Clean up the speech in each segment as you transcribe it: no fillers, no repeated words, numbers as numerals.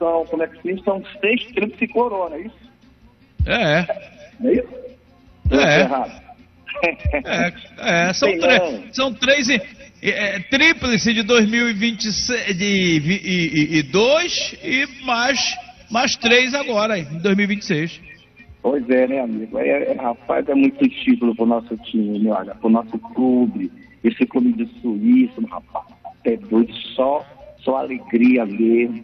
como é que se diz? São 6 tríplice coroa, é isso? É. É isso? São três tríplice de 2022 e mais 3 agora, em 2026. Pois é, né, amigo? Rapaz, é muito título pro nosso time, olha, pro nosso clube, esse clube de Suíço, rapaz, é doido, só alegria mesmo,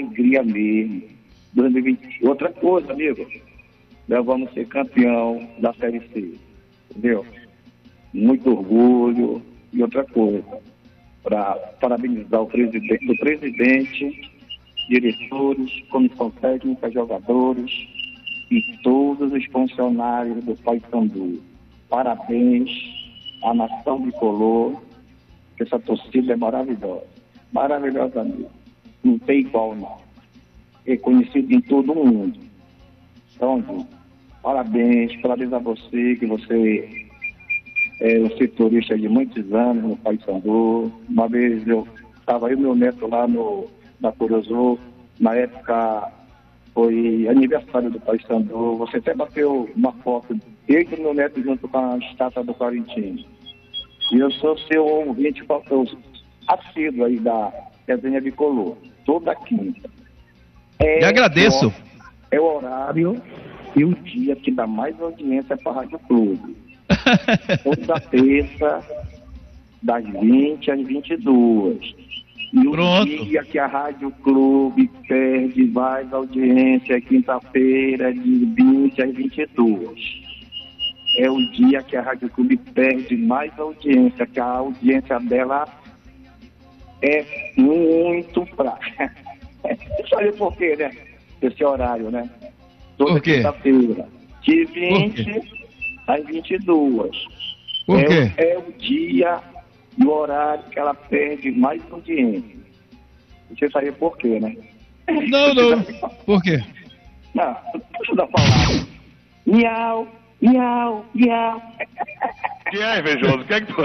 2020. Outra coisa, amigo, nós vamos ser campeão da Série C, entendeu? Muito orgulho. E outra coisa, para parabenizar o presidente, diretores, comissão técnica, jogadores e todos os funcionários do Paysandu. Parabéns à nação bicolor, que essa torcida é maravilhosa. Maravilhosa, amigo. Não tem igual, não. É conhecido em todo o mundo. Então, parabéns a você, que você é um setorista de muitos anos no Paysandu. Uma vez eu estava aí, meu neto lá na Corozô, na época foi aniversário do Paysandu. Você até bateu uma foto desde o meu neto junto com a estátua do Corinthians. E eu sou seu ouvinte, assíduo aí da Resenha Bicolor, toda quinta. Eu agradeço. É o horário e o dia que dá mais audiência para a Rádio Clube. Toda terça, das 20 às 22. E o dia que a Rádio Clube perde mais audiência, quinta-feira, de 20 às 22. É o dia que a Rádio Clube perde mais audiência, que a audiência dela é muito fraca. Isso aí por quê, né? Esse horário, né? Toda quinta-feira, de 20 às 22. Por quê? É o dia e o horário que ela perde mais audiência. Você sabe por quê, né? Não. Por quê? Não precisa falar. Miau, miau, miau. Que é invejoso? O que é que tu...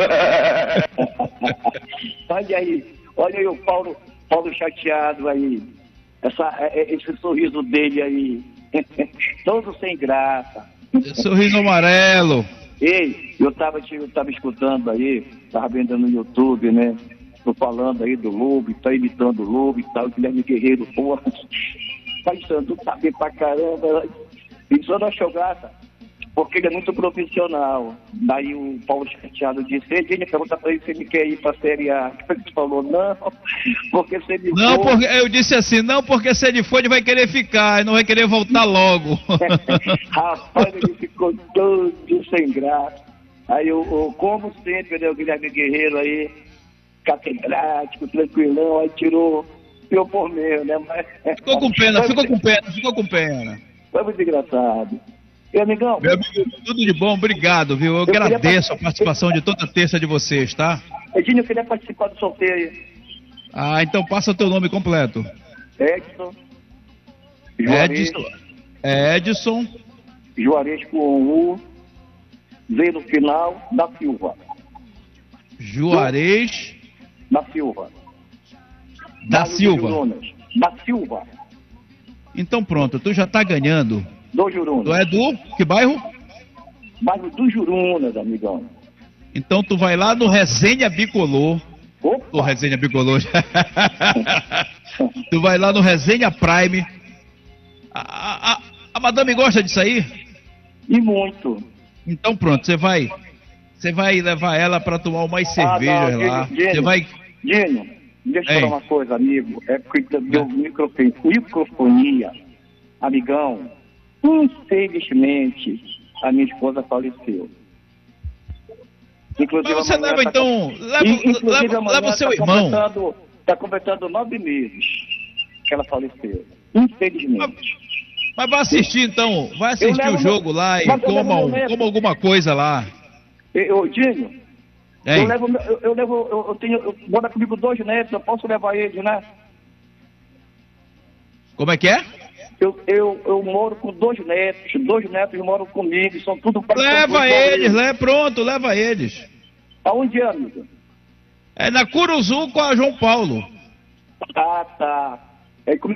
Olha aí o Paulo chateado aí. Esse sorriso dele aí. Todo sem graça. Sorriso amarelo. Ei, eu tava escutando aí, tava vendo no YouTube, né? Tô falando aí do Lobo, tá imitando o Lobo e tal, o Guilherme Guerreiro, porra. Paysandu tá bem pra caramba. E só não achou graça, porque ele é muito profissional. Daí o Paulo chateado disse, ele pergunta pra ele se ele quer ir pra Série A. Ele falou, não, porque se ele não, for... porque eu disse assim, não, porque se ele for, ele vai querer ficar, e não vai querer voltar logo. Rapaz, ele ficou todo sem graça. Aí, como sempre, né, o Guilherme Guerreiro aí, catedrático, tranquilão, aí tirou por meio, né? Mas... Ficou com pena. Foi muito engraçado. E, amigão? Meu amigo, tudo de bom, obrigado, viu? Eu agradeço a participação de toda terça de vocês, tá? Edinho, eu queria participar do sorteio. Ah, então passa o teu nome completo. Edson Juarez com U, Z no final, da Silva. Juarez da Silva. Da Silva. Da Silva. Então pronto, tu já tá ganhando. Do Jurunas. Tu é do que bairro? Bairro do Jurunas, amigão. Então tu vai lá no Resenha Bicolor. Opa! O Resenha Bicolor. Tu vai lá no Resenha Prime. A madame gosta disso aí? E muito. Então pronto, você vai levar ela para tomar umas cervejas lá. Você vai... Gênio, deixa eu falar uma coisa, amigo. É porque deu microfonia. Amigão, infelizmente, a minha esposa faleceu. Inclusive, mas você leva então, leva o seu irmão. Está completando 9 meses que ela faleceu. Infelizmente. Mas vai assistir então, vai assistir o jogo lá e coma alguma coisa lá. Dinho, eu vou dar comigo 2 netos, eu posso levar eles, né? Como é que é? Eu moro com 2 netos moram comigo, são tudo... Leva eles, leva eles. Aonde é, amigo? É na Curuzu com a João Paulo. Ah, tá.